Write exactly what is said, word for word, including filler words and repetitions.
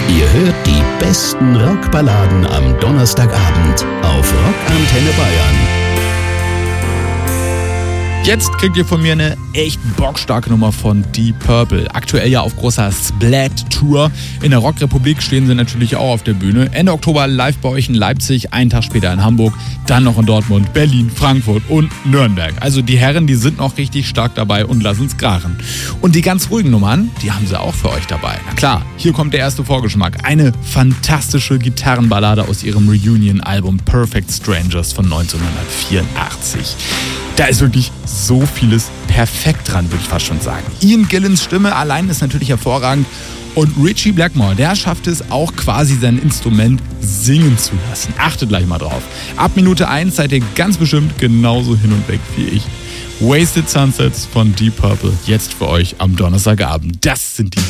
Ihr hört die besten Rockballaden am Donnerstagabend auf Rockantenne Bayern. Jetzt kriegt ihr von mir eine echt bockstarke Nummer von Deep Purple. Aktuell ja auf großer Splat-Tour. In der Rockrepublik stehen sie natürlich auch auf der Bühne. Ende Oktober live bei euch in Leipzig, einen Tag später in Hamburg, dann noch in Dortmund, Berlin, Frankfurt und Nürnberg. Also die Herren, die sind noch richtig stark dabei und lassen's krachen. Und die ganz ruhigen Nummern, die haben sie auch für euch dabei. Na klar, hier kommt der erste Vorgeschmack. Eine fantastische Gitarrenballade aus ihrem Reunion-Album Perfect Strangers von neunzehnhundertvierundachtzig. Da ist wirklich so vieles perfekt dran, würde ich fast schon sagen. Ian Gillans Stimme allein ist natürlich hervorragend. Und Ritchie Blackmore, der schafft es auch quasi sein Instrument singen zu lassen. Achtet gleich mal drauf. Ab Minute eins seid ihr ganz bestimmt genauso hin und weg wie ich. Wasted Sunsets von Deep Purple, jetzt für euch am Donnerstagabend. Das sind die